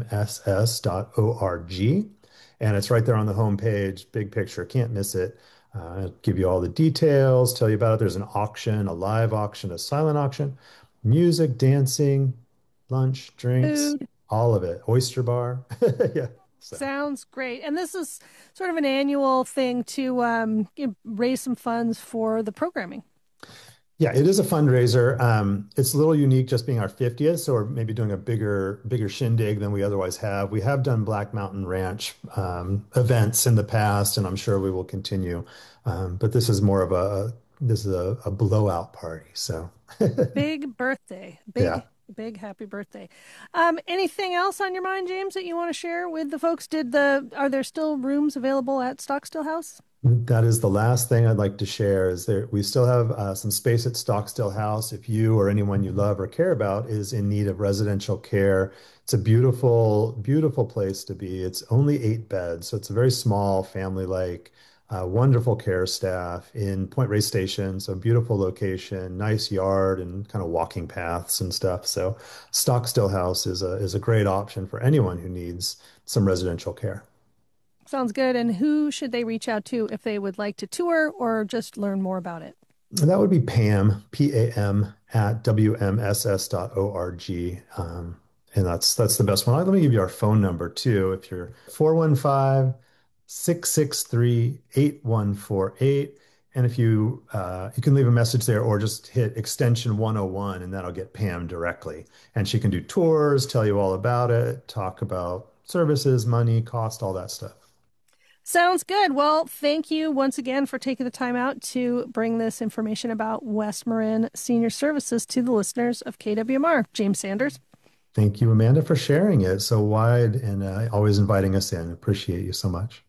And it's right there on the homepage, big picture, can't miss it. Give you all the details, tell you about it. There's an auction, a live auction, a silent auction, music, dancing, lunch, drinks, Food. all of it. Oyster bar. Yeah. So. Sounds great. And this is sort of an annual thing to raise some funds for the programming. Yeah, it is a fundraiser. It's a little unique just being our 50th, so we're maybe doing a bigger shindig than we otherwise have. We have done Black Mountain Ranch events in the past, and I'm sure we will continue. But this is more of this is a blowout party. So Big birthday. yeah. Big happy birthday. Anything else on your mind, James, that you want to share with the folks? Are there still rooms available at Stockstill House? That is the last thing I'd like to share is there we still have some space at Stockstill House if you or anyone you love or care about is in need of residential care. It's a beautiful place to be. It's only 8 beds, so it's a very small, family-like, wonderful care staff in Point Reyes Station. So beautiful location, nice yard, and kind of walking paths and stuff. So Stockstill House is a great option for anyone who needs some residential care. Sounds good. And who should they reach out to if they would like to tour or just learn more about it? And that would be Pam, Pam at wmss.org. And that's the best one. Let me give you our phone number too. If you're 415-663-8148. And if you can leave a message there or just hit extension 101 and that'll get Pam directly. And she can do tours, tell you all about it, talk about services, money, cost, all that stuff. Sounds good. Well, thank you once again for taking the time out to bring this information about West Marin Senior Services to the listeners of KWMR. James Sanders. Thank you, Amanda, for sharing it so wide and always inviting us in. Appreciate you so much.